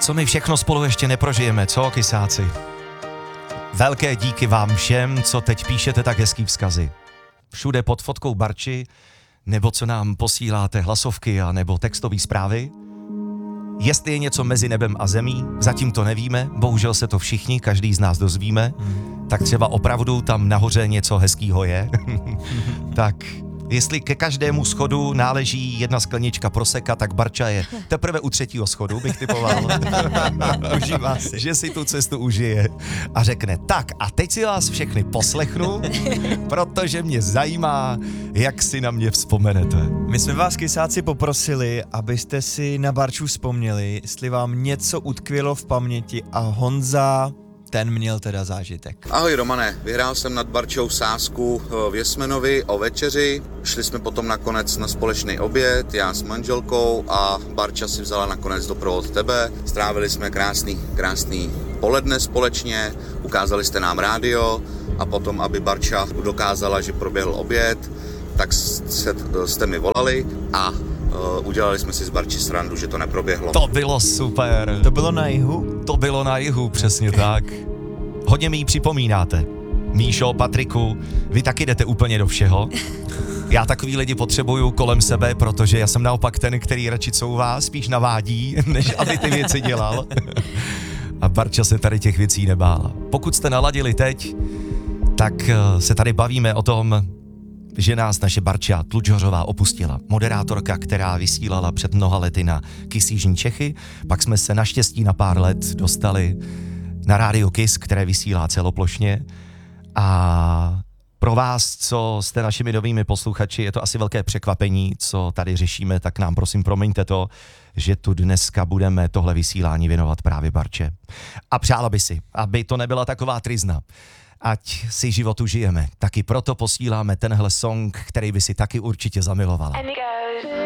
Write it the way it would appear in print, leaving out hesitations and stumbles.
co my všechno spolu ještě neprožijeme, co, kysáci? Velké díky vám všem, co teď píšete tak hezký vzkazy. Všude pod fotkou Barči, nebo co nám posíláte hlasovky a nebo textové zprávy. Jestli je něco mezi nebem a zemí, zatím to nevíme, bohužel se to všichni, každý z nás dozvíme, tak třeba opravdu tam nahoře něco hezkýho je. Tak jestli ke každému schodu náleží jedna sklenička proseka, tak Barča je teprve u 3. schodu, bych typoval. Užívá si. Že si tu cestu užije a řekne, tak a teď si vás všechny poslechnu, protože mě zajímá, jak si na mě vzpomenete. My jsme vás, kysáci, poprosili, abyste si na Barču vzpomněli, jestli vám něco utkvělo v paměti a Honza, ten měl teda zážitek. Ahoj Romane, vyhrál jsem nad Barčou sázku v Jesmenovi o večeři, šli jsme potom nakonec na společný oběd, já s manželkou a Barča si vzala nakonec doprovod tebe, strávili jsme krásný poledne společně, ukázali jste nám rádio a potom, aby Barča dokázala, že proběhl oběd, tak jste mi volali a udělali jsme si z Barči srandu, že to neproběhlo. To bylo super. To bylo na jihu? To bylo na jihu, přesně tak. Hodně mi ji připomínáte. Míšo, Patriku, vy taky jdete úplně do všeho. Já takový lidi potřebuju kolem sebe, protože já jsem naopak ten, který radši couvá, spíš navádí, než aby ty věci dělal. A Barča se tady těch věcí nebála. Pokud jste naladili teď, tak se tady bavíme o tom, že nás naše Barča Tlučhořová opustila. Moderátorka, která vysílala před mnoha lety na KISS Jižní Čechy, pak jsme se naštěstí na pár let dostali na rádio KISS, které vysílá celoplošně. A pro vás, co jste našimi novými posluchači, je to asi velké překvapení, co tady řešíme, tak nám prosím promiňte to, že tu dneska budeme tohle vysílání věnovat právě Barče. A přála by si, aby to nebyla taková tryzna, ať si život užijeme, taky proto posíláme tenhle song, který by si taky určitě zamilovala.